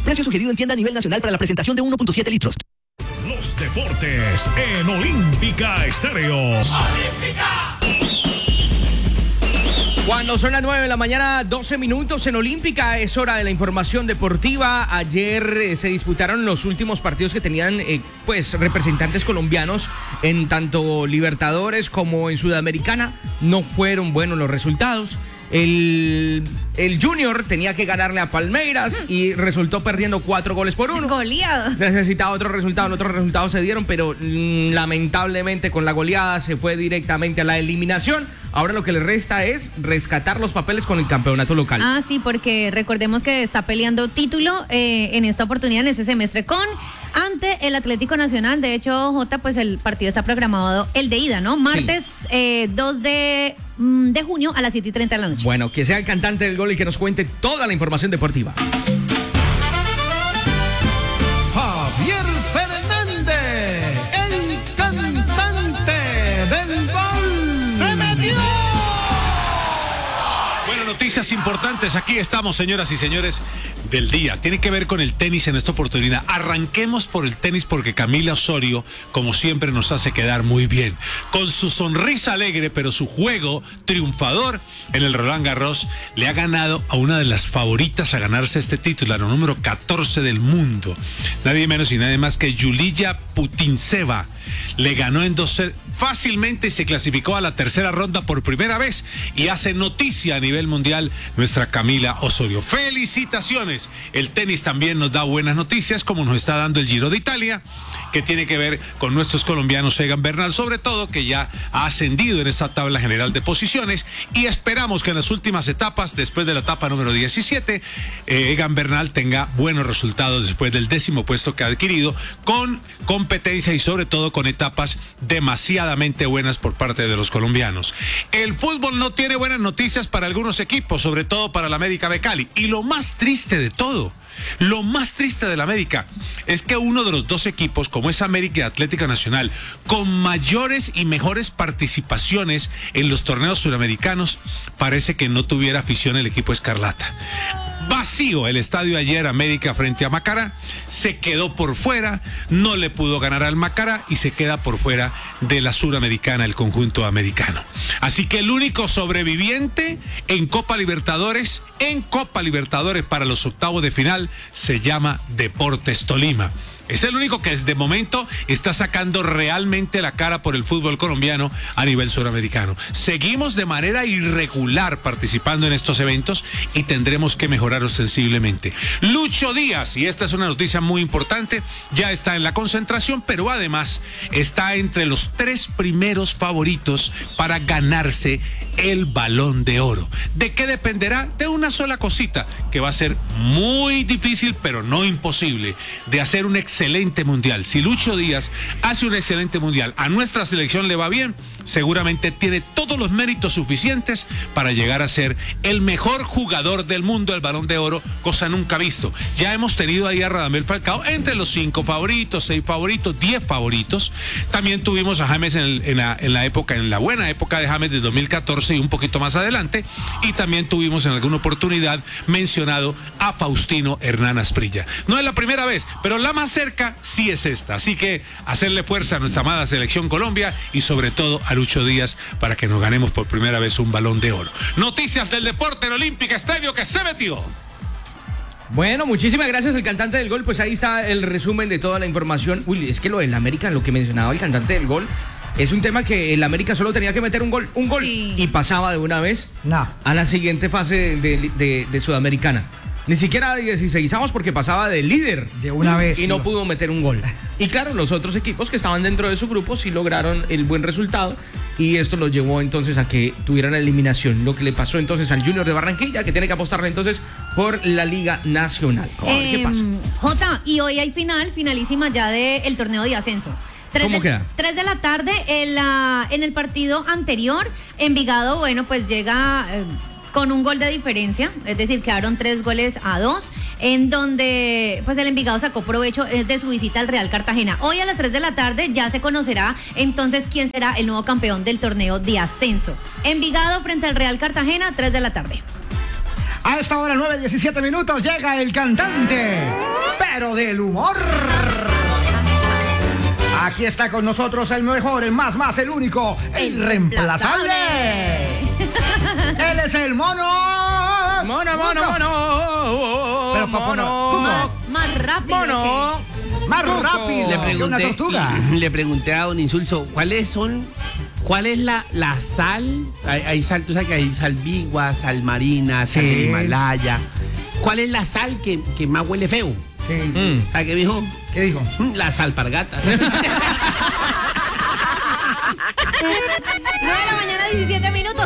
Precio sugerido en tienda a nivel nacional para la presentación de 1.7 litros. Los deportes en Olímpica Estéreo. ¡Olímpica! Cuando son las 9 de la mañana, 12 minutos en Olímpica, es hora de la información deportiva. Ayer se disputaron los últimos partidos que tenían representantes colombianos en tanto Libertadores como en Sudamericana. No fueron buenos los resultados. El Junior tenía que ganarle a Palmeiras y resultó perdiendo 4-1. Goleado. Necesitaba otros resultados se dieron, pero lamentablemente con la goleada se fue directamente a la eliminación. Ahora lo que le resta es rescatar los papeles con el campeonato local. Ah, sí, porque recordemos que está peleando título en esta oportunidad, en este semestre, ante el Atlético Nacional. De hecho, Jota, pues el partido está programado, el de ida, ¿no? Martes 2 de junio a las 7:30 de la noche. Bueno, que sea el cantante del gol y que nos cuente toda la información deportiva. Javier Fernández, el cantante del gol. ¡Se metió! Bueno, noticias importantes. Aquí estamos, señoras y señores, del día. Tiene que ver con el tenis en esta oportunidad. Arranquemos por el tenis porque Camila Osorio, como siempre, nos hace quedar muy bien. Con su sonrisa alegre, pero su juego triunfador en el Roland Garros, le ha ganado a una de las favoritas a ganarse este título, la número 14 del mundo. Nadie menos y nadie más que Yulia Putintseva. Le ganó en 2 sets fácilmente y se clasificó a la tercera ronda por primera vez y hace noticia a nivel mundial nuestra Camila Osorio. ¡Felicitaciones! El tenis también nos da buenas noticias, como nos está dando el Giro de Italia, que tiene que ver con nuestros colombianos Egan Bernal, sobre todo, que ya ha ascendido en esa tabla general de posiciones, y esperamos que en las últimas etapas, después de la etapa número 17, Egan Bernal tenga buenos resultados después del 10º puesto que ha adquirido, con competencia y sobre todo con etapas demasiadamente buenas por parte de los colombianos. El fútbol no tiene buenas noticias para algunos equipos, sobre todo para el América de Cali, y lo más triste de todo, lo más triste de la América es que uno de los dos equipos, como es América y Atlético Nacional, con mayores y mejores participaciones en los torneos suramericanos, parece que no tuviera afición el equipo Escarlata. Vacío el estadio ayer, América frente a Macará, se quedó por fuera, no le pudo ganar al Macará y se queda por fuera de la Suramericana, el conjunto americano. Así que el único sobreviviente en Copa Libertadores para los octavos de final se llama Deportes Tolima. Es el único que desde momento está sacando realmente la cara por el fútbol colombiano a nivel suramericano. Seguimos de manera irregular participando en estos eventos y tendremos que mejorar ostensiblemente. Lucho Díaz, y esta es una noticia muy importante, ya está en la concentración, pero además está entre los 3 primeros favoritos para ganarse el Balón de Oro. ¿De qué dependerá? De una sola cosita, que va a ser muy difícil, pero no imposible, de hacer un excelente mundial. Si Lucho Díaz hace un excelente mundial, a nuestra selección le va bien, seguramente tiene todos los méritos suficientes para llegar a ser el mejor jugador del mundo del Balón de Oro, cosa nunca visto. Ya hemos tenido ahí a Radamel Falcao entre los 5 favoritos, 6 favoritos, 10 favoritos. También tuvimos a James en la buena época de James de 2014 y un poquito más adelante, y también tuvimos en alguna oportunidad mencionado a Faustino Hernán Asprilla. No es la primera vez, pero la más cerca sí es esta, así que hacerle fuerza a nuestra amada selección Colombia y sobre todo a Lucho Díaz para que nos ganemos por primera vez un Balón de Oro. Noticias del deporte en Olímpica Estéreo, que se metió. Bueno, muchísimas gracias al cantante del gol. Pues ahí está el resumen de toda la información. Uy, es que lo del América, lo que mencionaba el cantante del gol, es un tema que el América solo tenía que meter un gol sí, y pasaba de una vez a la siguiente fase de Sudamericana. Ni siquiera 16avos porque pasaba de líder de una vez y no pudo meter un gol. Y claro, los otros equipos que estaban dentro de su grupo sí lograron el buen resultado y esto los llevó entonces a que tuvieran la eliminación. Lo que le pasó entonces al Junior de Barranquilla, que tiene que apostarle entonces por la Liga Nacional. ¿Qué pasa? Jota, y hoy hay finalísima ya del torneo de ascenso. ¿Cómo queda? 3 de la tarde en el partido anterior, Envigado, bueno, pues llega con un gol de diferencia, es decir, quedaron 3-2, en donde pues el Envigado sacó provecho de su visita al Real Cartagena. Hoy a las 3 de la tarde ya se conocerá entonces quién será el nuevo campeón del torneo de ascenso. Envigado frente al Real Cartagena, 3 de la tarde. A esta hora, 9:17 minutos, llega el cantante pero del humor. Aquí está con nosotros el mejor, el más, el único, el reemplazable. Él es el mono. Mono. Pero Mono. Más rápido. Mono. más Cuco. rápido que una tortuga. Le pregunté a don Insulso, ¿cuál es la sal? Hay sal, tú sabes que hay sal vigua, sal marina, sal Sí. del Himalaya. ¿Cuál es la sal que más huele feo? Sí. ¿Sabes qué dijo? ¿Qué dijo? La salpargata. 9 de la mañana, 17 minutos.